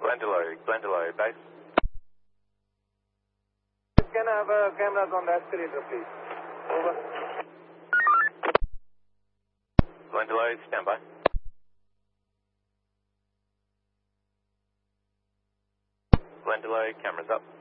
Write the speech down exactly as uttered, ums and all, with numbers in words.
Glendalough, Glendalough, base. Can I have uh, cameras on the escalator, please? Over. Glendalough, stand by. Glendalough, cameras up.